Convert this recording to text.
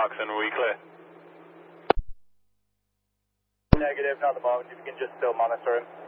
Coxswain, we clear? Negative, not at the moment. If you can just still monitor him.